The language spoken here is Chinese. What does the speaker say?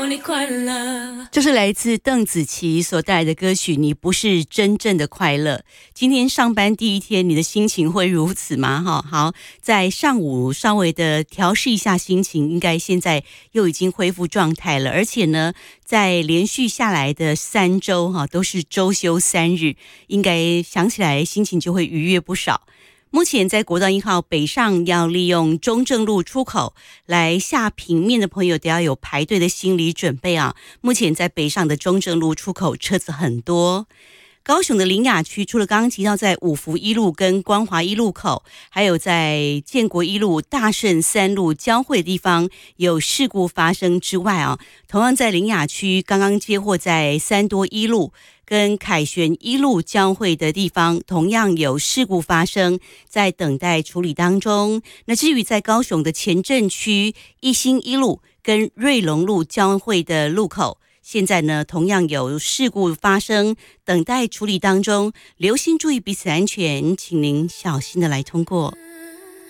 这是来自邓紫棋所带来的歌曲《你不是真正的快乐》。今天上班第一天，你的心情会如此吗？好，在上午稍微的调试一下心情，应该现在又已经恢复状态了。而且呢，在连续下来的3周都是周休3日，应该想起来心情就会愉悦不少。目前在国道1号北上要利用中正路出口来下平面的朋友都要有排队的心理准备啊。目前在北上的中正路出口车子很多。高雄的苓雅区除了刚刚提到在五福一路跟光华一路口，还有在建国一路大顺3路交汇的地方有事故发生之外啊，同样在苓雅区刚刚接获在三多一路跟凯旋一路交汇的地方同样有事故发生，在等待处理当中。那至于在高雄的前镇区一心一路跟瑞隆路交汇的路口，现在呢同样有事故发生，等待处理当中，留心注意彼此安全，请您小心的来通过。